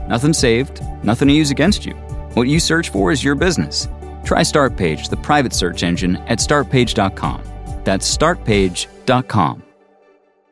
Nothing saved, nothing to use against you. What you search for is your business. Try Startpage, the private search engine at startpage.com. That's startpage.com.